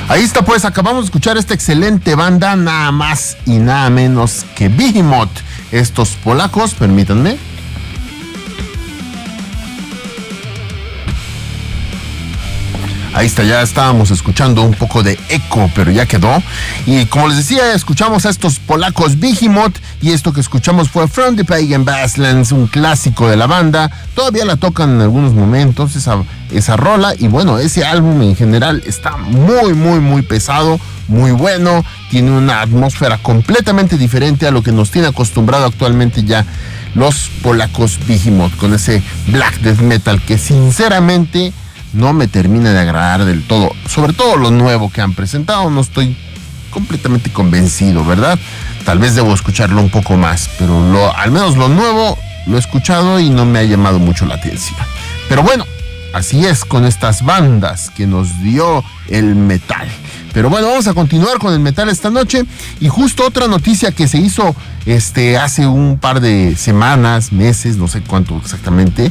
Ahí está, pues acabamos de escuchar esta excelente banda, nada más y nada menos que Behemoth. Estos polacos, permítanme. Ahí está, ya estábamos escuchando un poco de eco, pero ya quedó. Y como les decía, escuchamos a estos polacos Behemoth, y esto que escuchamos fue From the Pagan Basslands, un clásico de la banda. Todavía la tocan en algunos momentos, esa rola, y bueno, ese álbum en general está muy pesado, muy bueno. Tiene una atmósfera completamente diferente a lo que nos tiene acostumbrado actualmente ya los polacos Behemoth, con ese black death metal que sinceramente no me termina de agradar del todo. Sobre todo lo nuevo que han presentado, no estoy completamente convencido, ¿verdad? Tal vez debo escucharlo un poco más, pero al menos lo nuevo lo he escuchado y no me ha llamado mucho la atención. Pero bueno, así es con estas bandas que nos dio el metal. Pero bueno, vamos a continuar con el metal esta noche. Y justo otra noticia que se hizo hace un par de semanas, meses, no sé cuánto exactamente,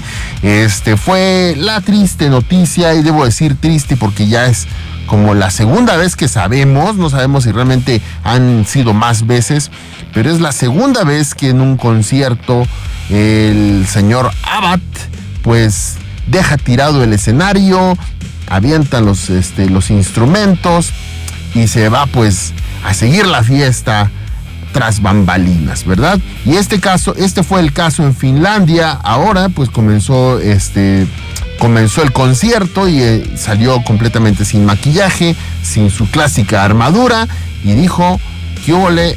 fue la triste noticia, y debo decir triste porque ya es como la segunda vez que sabemos, no sabemos si realmente han sido más veces, pero es la segunda vez que en un concierto el señor Abbat pues deja tirado el escenario, avienta los instrumentos y se va pues a seguir la fiesta tras bambalinas, ¿verdad? Y este fue el caso en Finlandia. Ahora pues comenzó el concierto y salió completamente sin maquillaje, sin su clásica armadura, y dijo que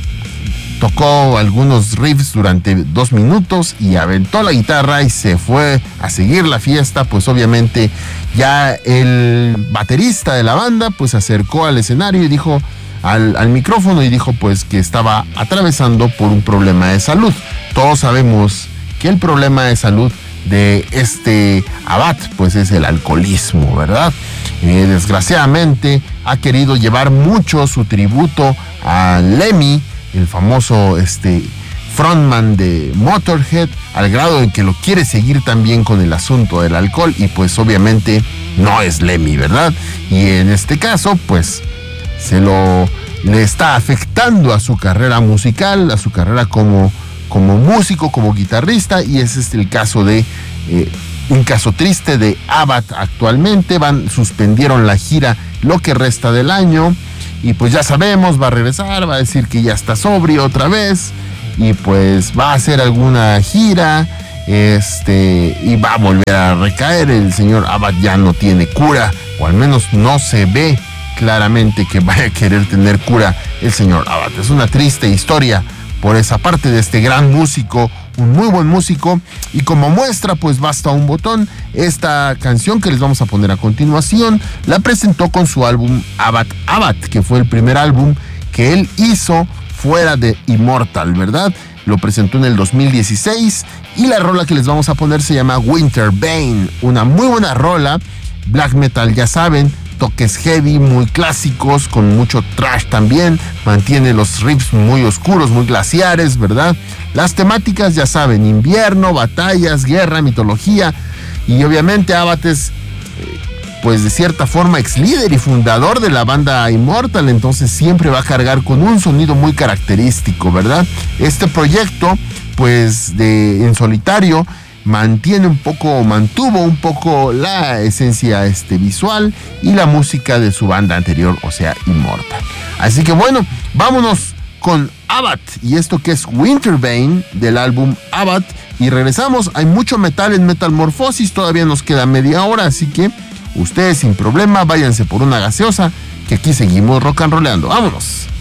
tocó algunos riffs durante 2 minutos y aventó la guitarra y se fue a seguir la fiesta. Pues obviamente ya el baterista de la banda pues se acercó al escenario y dijo al micrófono y dijo pues que estaba atravesando por un problema de salud. Todos sabemos que el problema de salud de Abbat pues es el alcoholismo, ¿verdad? Desgraciadamente ha querido llevar mucho su tributo a Lemmy, el famoso frontman de Motorhead, al grado en que lo quiere seguir también con el asunto del alcohol, y pues obviamente no es Lemmy, ¿verdad? Y en este caso pues le está afectando a su carrera musical, a su carrera como músico, como guitarrista, y ese es el caso un caso triste de Abbat actualmente. Suspendieron la gira lo que resta del año, y pues ya sabemos, va a regresar, va a decir que ya está sobrio otra vez, y pues va a hacer alguna gira, y va a volver a recaer. El señor Abbat ya no tiene cura, o al menos no se ve claramente que vaya a querer tener cura el señor Abbat. Es una triste historia por esa parte de este gran músico, un muy buen músico, y como muestra pues basta un botón. Esta canción que les vamos a poner a continuación la presentó con su álbum Abbat, que fue el primer álbum que él hizo fuera de Immortal, ¿verdad? Lo presentó en el 2016, y la rola que les vamos a poner se llama Winterbane, una muy buena rola, black metal, ya saben, toques heavy, muy clásicos, con mucho thrash también, mantiene los riffs muy oscuros, muy glaciares, ¿verdad? Las temáticas, ya saben, invierno, batallas, guerra, mitología, y obviamente Abbat es, pues de cierta forma, ex líder y fundador de la banda Immortal, entonces siempre va a cargar con un sonido muy característico, ¿verdad? Este proyecto, pues en solitario, mantuvo un poco la esencia visual y la música de su banda anterior, o sea, Immortal. Así que bueno, vámonos con Abbat y esto que es Winterbane del álbum Abbat, y regresamos. Hay mucho metal en Metalmorfosis, todavía nos queda media hora, así que ustedes sin problema váyanse por una gaseosa, que aquí seguimos rock and rollando. ¡Vámonos!